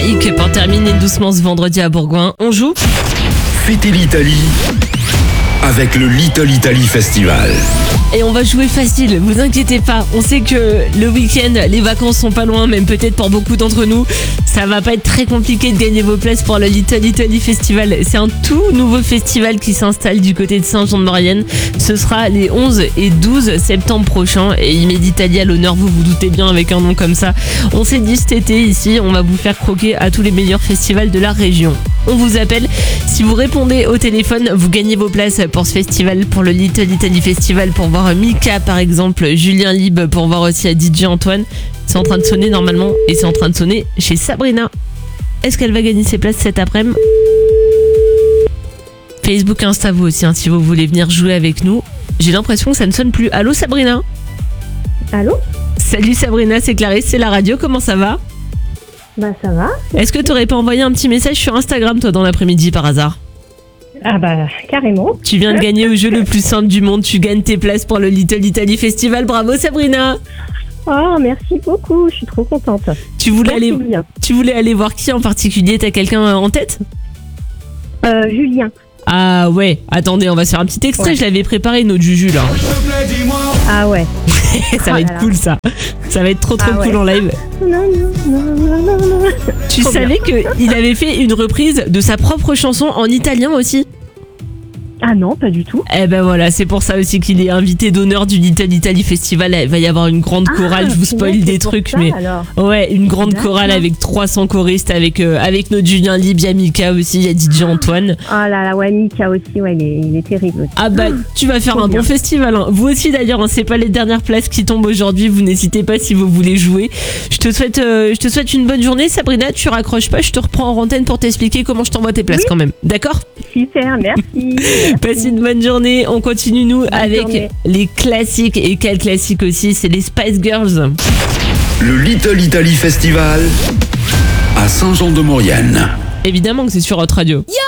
Loïc pour terminer doucement ce vendredi à Bourgoin. On joue ? Fêtez l'Italie avec le Little Italy Festival. Et on va jouer facile, vous inquiétez pas. On sait que le week-end, les vacances sont pas loin, même peut-être pour beaucoup d'entre nous. Ça va pas être très compliqué de gagner vos places pour le Little Italy Festival. C'est un tout nouveau festival qui s'installe du côté de Saint-Jean-de-Maurienne. Ce sera les 11 et 12 septembre prochains. Et il met d'Italie à l'honneur, vous vous doutez bien avec un nom comme ça. On s'est dit cet été ici, on va vous faire croquer à tous les meilleurs festivals de la région. On vous appelle. Si vous répondez au téléphone, vous gagnez vos places pour ce festival, pour le Little Italy Festival, pour voir Mika par exemple, Julien Lib, pour voir aussi à DJ Antoine. C'est en train de sonner normalement et c'est en train de sonner chez Sabrina. Est-ce qu'elle va gagner ses places cet après-midi ? Facebook, Insta, vous aussi, si vous voulez venir jouer avec nous. J'ai l'impression que ça ne sonne plus. Allô Sabrina ? Allô ? Salut Sabrina, c'est Clarisse, c'est la radio, comment ça va ? Bah ça va. Est-ce que tu aurais pas envoyé un petit message sur Instagram toi dans l'après-midi par hasard ? Ah bah carrément. Tu viens de gagner au jeu le plus simple du monde, tu gagnes tes places pour le Little Italy Festival, bravo Sabrina. Oh merci beaucoup, je suis trop contente. Tu voulais aller voir qui en particulier ? T'as quelqu'un en tête ? Julien. Ah ouais, attendez, on va se faire un petit extrait, je l'avais préparé notre Juju là. Ah ouais. Ça va être cool ça. Ça va être trop cool en live. Non. Tu savais qu'il avait fait une reprise de sa propre chanson en italien aussi ? Ah non, pas du tout. Eh ben voilà, c'est pour ça aussi qu'il est invité d'honneur du Little Italy Festival. Il va y avoir une grande chorale, je vous spoil des trucs, ça, mais alors. Ouais, une grande chorale avec 300 choristes, avec notre Julien Lib, il y a Mika aussi, il y a DJ Antoine. Oh là là, ouais, Mika aussi, ouais, il est terrible aussi. Ah bah, tu vas faire un bon festival. Hein. Vous aussi d'ailleurs, hein, c'est pas les dernières places qui tombent aujourd'hui. Vous n'hésitez pas si vous voulez jouer. Je te souhaite une bonne journée, Sabrina. Tu raccroches pas, je te reprends en antenne pour t'expliquer comment je t'envoie tes places quand même. D'accord ? Super, merci. Passe une bonne journée. On continue nous avec les classiques. Et quels classiques aussi, c'est les Spice Girls. Le Little Italy Festival à Saint-Jean-de-Maurienne. Évidemment que c'est sur Hot Radio.